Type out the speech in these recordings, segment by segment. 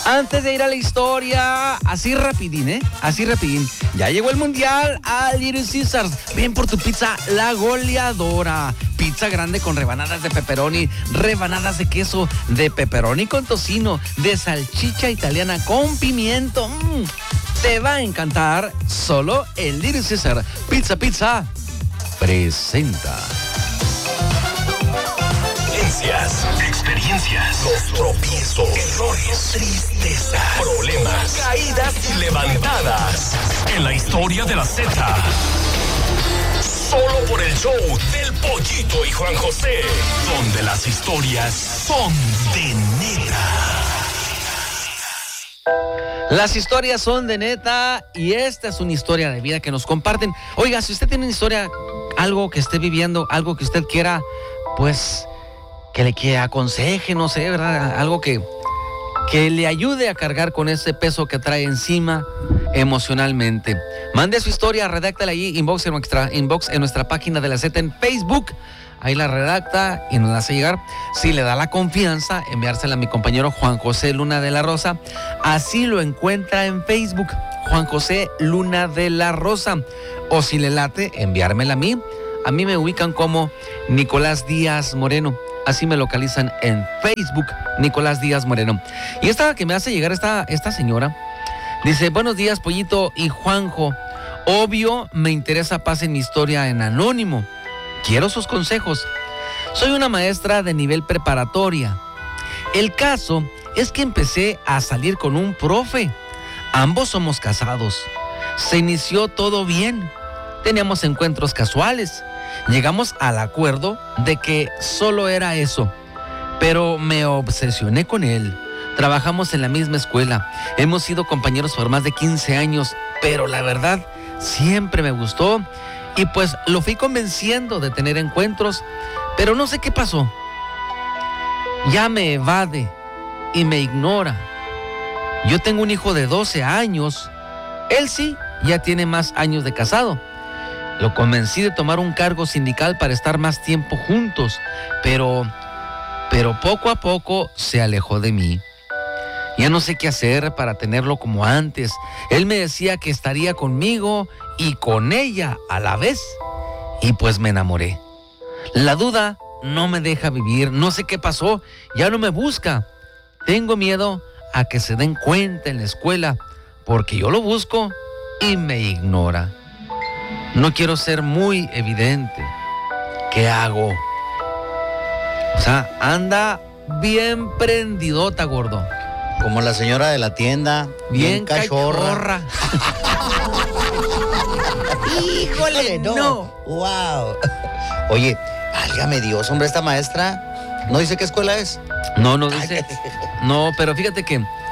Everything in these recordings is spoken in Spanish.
Antes de ir a la historia, así rapidín, así rapidín. Ya llegó el mundial a Little Caesars. Ven por tu pizza La Goleadora. Pizza grande con rebanadas de pepperoni, rebanadas de queso, de pepperoni con tocino, de salchicha italiana con pimiento. Te va a encantar. Solo el Little Caesar. Pizza presenta. Experiencias, los tropiezos, errores, tristezas, problemas, caídas y levantadas. En la historia de la Z. Solo por el show del Pollito y Juan José, donde las historias son de neta. Las historias son de neta y esta es una historia de vida que nos comparten. Oiga, si usted tiene una historia, algo que esté viviendo, algo que usted quiera, pues que aconseje, no sé, ¿verdad? Algo que le ayude a cargar con ese peso que trae encima emocionalmente. Mande su historia, redáctala ahí, inbox en nuestra página de la Z en Facebook. Ahí la redacta y nos la hace llegar. Si le da la confianza, enviársela a mi compañero Juan José Luna de la Rosa. Así lo encuentra en Facebook, Juan José Luna de la Rosa. O si le late, enviármela a mí. A mí me ubican como Nicolás Díaz Moreno. Así me localizan en Facebook, Nicolás Díaz Moreno. Y esta que me hace llegar esta señora, dice: buenos días, Pollito y Juanjo. Obvio, me interesa, pasen mi historia en anónimo. Quiero sus consejos. Soy una maestra de nivel preparatoria. El caso es que empecé a salir con un profe. Ambos somos casados. Se inició todo bien. Teníamos encuentros casuales. Llegamos al acuerdo de que solo era eso, pero me obsesioné con él. Trabajamos en la misma escuela, hemos sido compañeros por más de 15 años, pero la verdad siempre me gustó y pues lo fui convenciendo de tener encuentros, pero no sé qué pasó. Ya me evade y me ignora. Yo tengo un hijo de 12 años, él sí, ya tiene más años de casado. Lo convencí de tomar un cargo sindical para estar más tiempo juntos, pero poco a poco se alejó de mí. Ya no sé qué hacer para tenerlo como antes. Él me decía que estaría conmigo y con ella a la vez. Y pues me enamoré. La duda no me deja vivir, no sé qué pasó, ya no me busca. Tengo miedo a que se den cuenta en la escuela, porque yo lo busco y me ignora. No quiero ser muy evidente. ¿Qué hago? O sea, anda bien prendidota, gordo. Como la señora de la tienda. Bien cachorra. Híjole, no. Wow. Oye, válgame Dios, hombre, esta maestra, ¿no dice qué escuela es? No dice. No, pero fíjate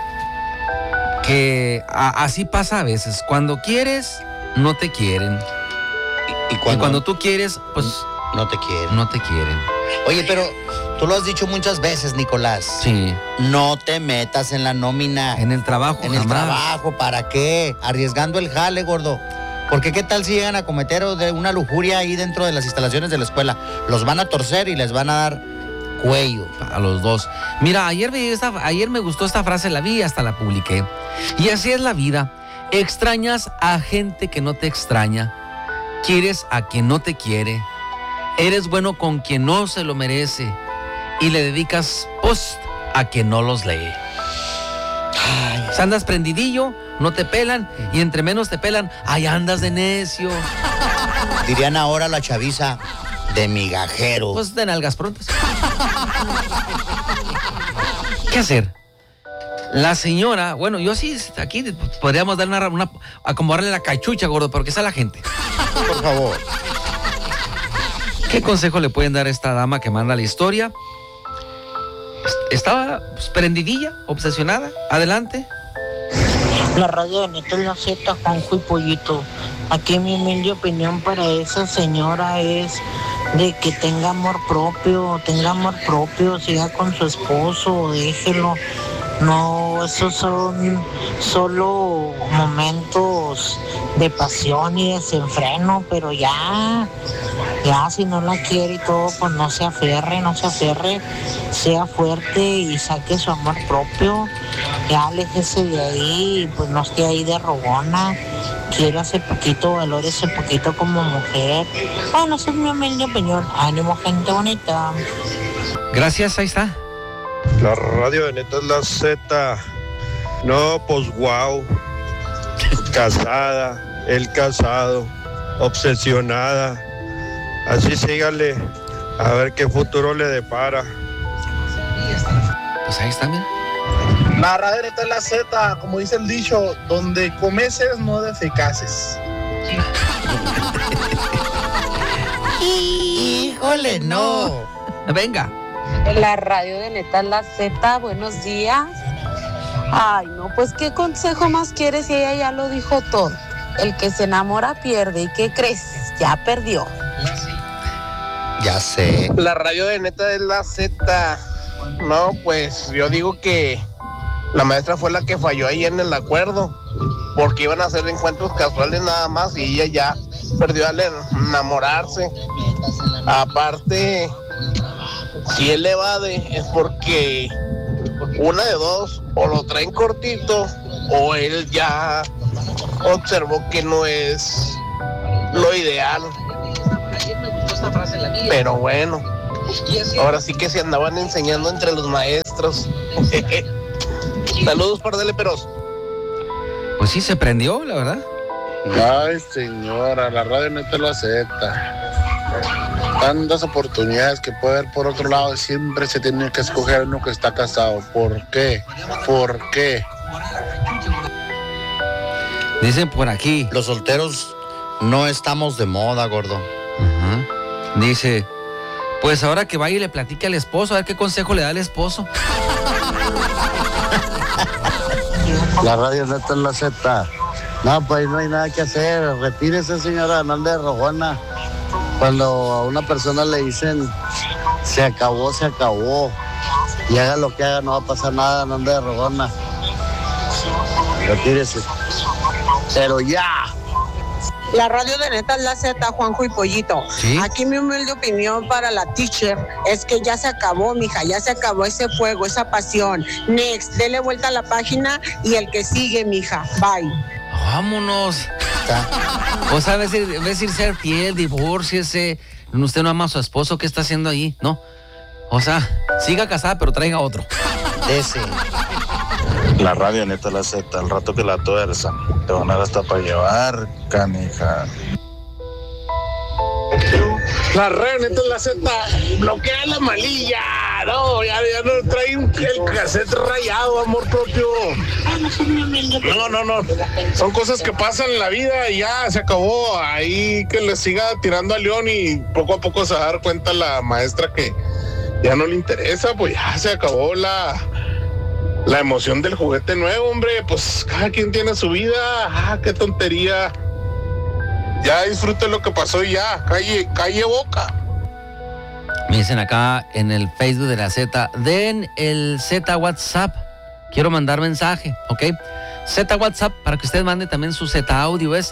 que así pasa a veces. Cuando quieres, no te quieren. Y cuando tú quieres, pues no te quieren. No te quieren. Oye, pero tú lo has dicho muchas veces, Nicolás. Sí. No te metas en la nómina. En el trabajo, En el trabajo, ¿para qué? Arriesgando el jale, gordo. Porque qué tal si llegan a cometer de una lujuria ahí dentro de las instalaciones de la escuela. Los van a torcer y les van a dar cuello. A los dos. Mira, ayer me gustó esta frase, la vi y hasta la publiqué. Y así es la vida. Extrañas a gente que no te extraña. Quieres a quien no te quiere. Eres bueno con quien no se lo merece. Y le dedicas post a quien no los lee. Ay, andas prendidillo, no te pelan. Y entre menos te pelan, ahí andas de necio. Dirían ahora la chaviza, de migajero. Pues de nalgas prontas. ¿Qué hacer? La señora, bueno, yo sí, aquí podríamos dar acomodarle la cachucha, gordo, porque está la gente. Por favor. ¿Qué consejo le pueden dar a esta dama que manda la historia? Estaba prendidilla, obsesionada. Adelante. La radio de Neta es la Z, Juanjo y Pollito. Aquí mi humilde opinión para esa señora es de que tenga amor propio, siga con su esposo, déjelo. No, esos son solo momentos de pasión y desenfreno, pero ya si no la quiere y todo, pues no se aferre, sea fuerte y saque su amor propio. Ya aléjese de ahí, pues no esté ahí de rogona. Quiérase poquito, valórese poquito como mujer. Bueno, esa es mi humilde opinión. Ánimo, gente bonita. Gracias, ahí está. La radio de neta es la Z. No, pues wow. Casada, el casado, obsesionada. Así sígale, a ver qué futuro le depara. Pues ahí está, mira. La radio de neta es la Z, como dice el dicho, donde comeces no defecaces. Híjole, no. Venga. La radio de neta es la Z, buenos días. Ay, no, pues qué consejo más quieres si ella ya lo dijo todo. El que se enamora pierde, ¿y qué crees? Ya perdió. Ya sé. La radio de neta es la Z. No, pues yo digo que la maestra fue la que falló ahí en el acuerdo, porque iban a hacer encuentros casuales nada más y ella ya perdió al enamorarse. Aparte, si él evade es porque una de dos, o lo traen cortito o él ya observó que no es lo ideal. Pero bueno, ahora sí que se andaban enseñando entre los maestros. Saludos, par de leperos. Pues sí, se prendió, la verdad. Ay, señora, la radio neta lo acepta. Tantas oportunidades que puede haber por otro lado y siempre se tiene que escoger uno que está casado. ¿Por qué? ¿Por qué? Dicen por aquí. Los solteros no estamos de moda, gordo. Uh-huh. Dice, pues ahora que vaya y le platique al esposo, a ver qué consejo le da al esposo. La radio neta es la Z. No, pues no hay nada que hacer. Retírese, señora, no ande de rogona. Cuando a una persona le dicen se acabó, se acabó. Y haga lo que haga, no va a pasar nada, no ande de rogona. Retírese. Pero ya. La radio de neta es la Z, Juanjo y Pollito. ¿Sí? Aquí mi humilde opinión para la teacher es que ya se acabó, mija, ya se acabó ese fuego, esa pasión. Next, dele vuelta a la página y el que sigue, mija. Bye. Vámonos. O sea, en vez de ser fiel, divórciese. Usted no ama a su esposo, ¿qué está haciendo ahí? No. O sea, siga casada, pero traiga otro. Ese. La radio neta es la Z, al rato que la tuerzan. Te van a dar hasta para llevar, canija. La radio neta es la Z. Bloquea la malilla. No, ya no trae el cassette rayado, amor propio. No. Son cosas que pasan en la vida y ya se acabó. Ahí que le siga tirando a León y poco a poco se va a dar cuenta la maestra que ya no le interesa, pues ya se acabó la emoción del juguete nuevo, hombre. Pues cada quien tiene su vida. Qué tontería. Ya disfrute lo que pasó y ya, calle boca. Me dicen acá en el Facebook de la Z, den el Z WhatsApp. Quiero mandar mensaje, ¿ok? Z WhatsApp, para que usted mande también su Z audio, es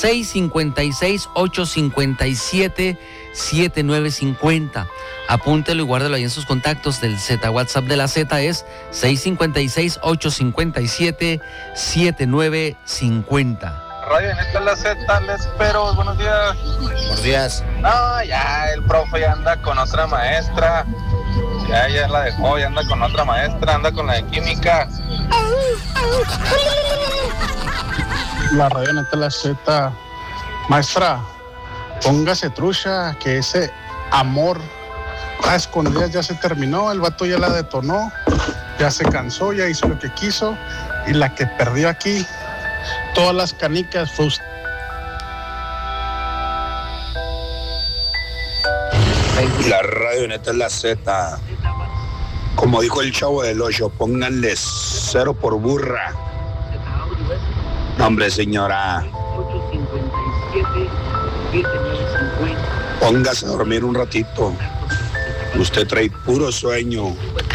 656-857-7950. Apúntelo y guárdelo ahí en sus contactos. Del Z WhatsApp de la Z es 656-857-7950. Radio en esta es la Z, les espero, buenos días. Buenos días. No, ya el profe ya anda con otra maestra, ya la dejó, ya anda con otra maestra, anda con la de química. La radio neta es la Z. Maestra, póngase trucha, que ese amor a escondidas ya se terminó, el vato ya la detonó, ya se cansó, ya hizo lo que quiso, y la que perdió aquí todas las canicas fue usted. La radio neta es la Z. Como dijo el Chavo del Ocho, pónganle 0 por burra. No, hombre, señora. Póngase a dormir un ratito. Usted trae puro sueño.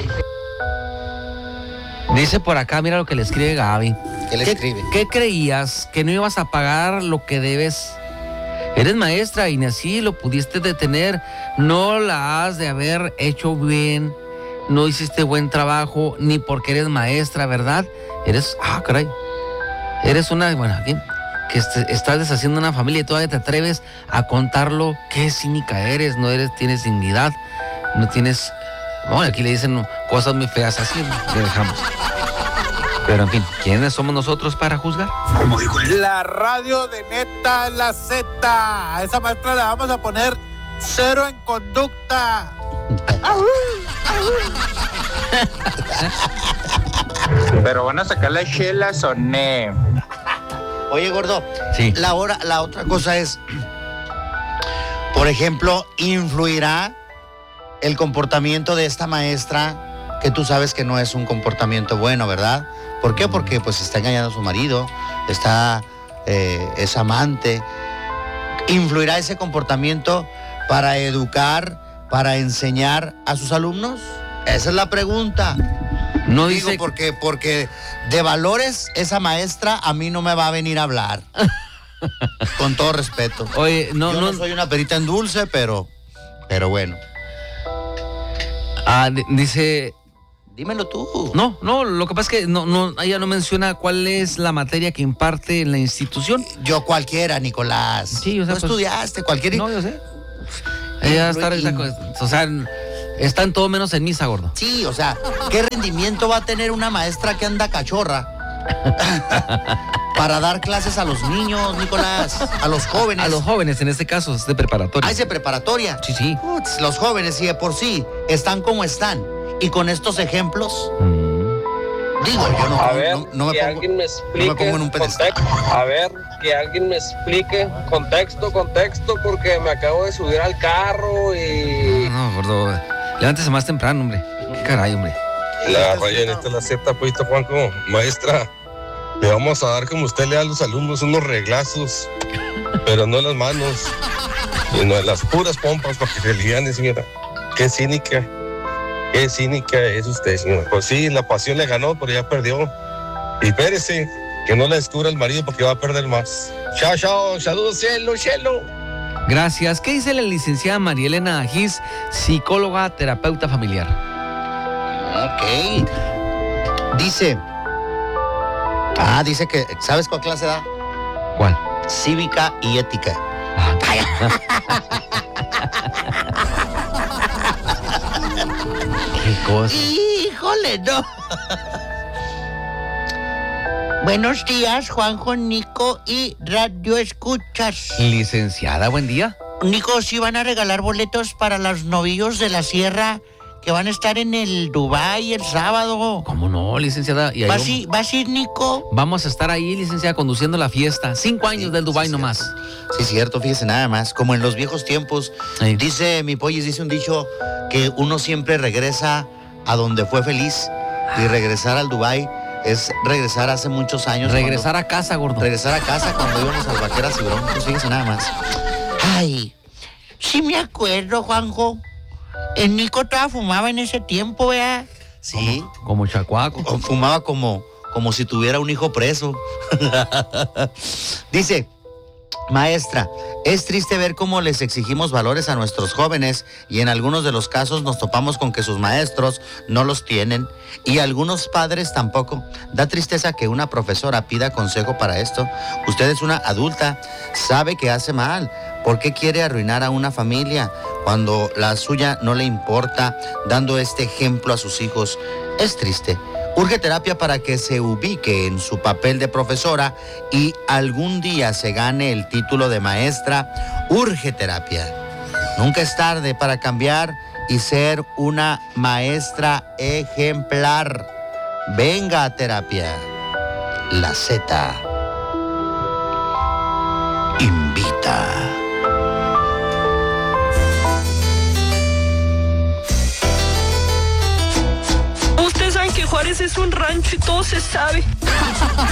Dice por acá, mira lo que le escribe Gaby. ¿Qué le escribe? ¿Qué creías? ¿Que no ibas a pagar lo que debes? Eres maestra y ni así lo pudiste detener. No la has de haber hecho bien. no hiciste buen trabajo, ni porque eres maestra, ¿verdad? Eres una, bueno, aquí, que estás deshaciendo una familia y todavía te atreves a contarlo. Qué cínica eres, tienes dignidad, no tienes, bueno, aquí le dicen cosas muy feas, así le dejamos. Pero en fin, ¿quiénes somos nosotros para juzgar? Como dijo él. La radio de Neta La Z. A esa maestra le vamos a poner 0 en conducta. Pero van a sacar las chelas o no. Oye, gordo, sí. La otra cosa es, por ejemplo, ¿influirá el comportamiento de esta maestra, que tú sabes que no es un comportamiento bueno, ¿verdad? ¿Por qué? Porque pues está engañando a su marido, es amante. ¿Influirá ese comportamiento para educar, para enseñar a sus alumnos? Esa es la pregunta. No digo dice... porque de valores esa maestra a mí no me va a venir a hablar. Con todo respeto. Oye, yo no soy una perita en dulce, pero bueno. Dice... Dímelo tú. No, lo que pasa es que ella no menciona cuál es la materia que imparte en la institución. Yo cualquiera, Nicolás. Sí, o sea, tú estudiaste cualquiera. No, yo sé. Ella está en todo menos en misa, gordo. Sí, o sea, ¿qué rendimiento va a tener una maestra que anda cachorra para dar clases a los niños, Nicolás? A los jóvenes. A los jóvenes, en este caso, es de preparatoria. ¿Es de preparatoria? Sí. Uts, los jóvenes, si de por sí están como están, y con estos ejemplos, digo, yo no me pongo en un pedestal. A ver, que alguien me explique contexto, porque me acabo de subir al carro y... No, gordo, levántese más temprano, hombre. Qué caray, hombre. La radio Neta La Z, pues, Juanco, maestra, le vamos a dar como usted le da a los alumnos unos reglazos, pero no las manos, sino las puras pompas para que se liane, señora. Qué cínica es usted, señora. Pues sí, la pasión le ganó, pero ya perdió. Y espérese, que no la descubra el marido porque va a perder más. Chao, saludos, cielo. Gracias. ¿Qué dice la licenciada María Elena Agis, psicóloga, terapeuta familiar? Ok. Dice que, ¿sabes cuál clase da? ¿Cuál? Cívica y ética. ¿Qué cosa? Híjole, no. Buenos días, Juanjo, Nico y Radio Escuchas. Licenciada, buen día. Nico, ¿sí van a regalar boletos para los novillos de la sierra que van a estar en el Dubái el sábado? ¿Cómo no, licenciada? ¿Y ¿Vas a ir, Nico? Vamos a estar ahí, licenciada, conduciendo la fiesta. 5 años del Dubái nomás. Sí, cierto, fíjese nada más. Como en los viejos tiempos. Sí. Dice mi pollis, dice un dicho que uno siempre regresa a donde fue feliz. Y regresar al Dubái es regresar hace muchos años. Regresar a casa, gordo. Regresar a casa cuando íbamos al Vaqueras y Broncos, fíjese nada más. Ay, sí me acuerdo, Juanjo. El Nico todavía fumaba en ese tiempo, ¿verdad? Sí. Como chacuaco. O fumaba como si tuviera un hijo preso. Dice, maestra, es triste ver cómo les exigimos valores a nuestros jóvenes y en algunos de los casos nos topamos con que sus maestros no los tienen y algunos padres tampoco. Da tristeza que una profesora pida consejo para esto. Usted es una adulta, sabe que hace mal. ¿Por qué quiere arruinar a una familia cuando la suya no le importa, dando este ejemplo a sus hijos? Es triste. Urge terapia para que se ubique en su papel de profesora y algún día se gane el título de maestra. Urge terapia. Nunca es tarde para cambiar y ser una maestra ejemplar. Venga a terapia. La Z invita. Ustedes saben que Juárez es un rancho y todo se sabe.